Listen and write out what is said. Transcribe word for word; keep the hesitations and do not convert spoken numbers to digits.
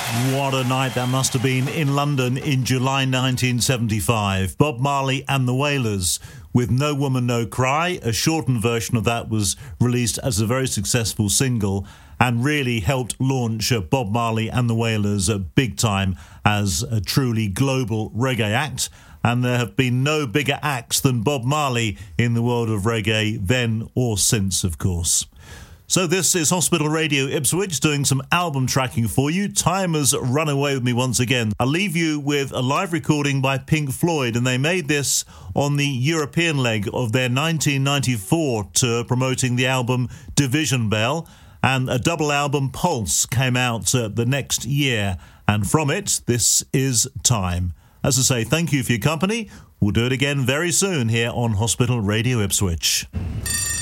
What a night that must have been in London in July nineteen seventy-five. Bob Marley and the Wailers with No Woman No Cry. A shortened version of that was released as a very successful single and really helped launch uh, Bob Marley and the Wailers uh, big time as a truly global reggae act. And there have been no bigger acts than Bob Marley in the world of reggae then or since, of course. So this is Hospital Radio Ipswich doing some album tracking for you. Time has run away with me once again. I'll leave you with a live recording by Pink Floyd, and they made this on the European leg of their nineteen ninety-four tour promoting the album Division Bell, and a double album Pulse came out uh, the next year, and from it, this is Time. As I say, thank you for your company. We'll do it again very soon here on Hospital Radio Ipswich.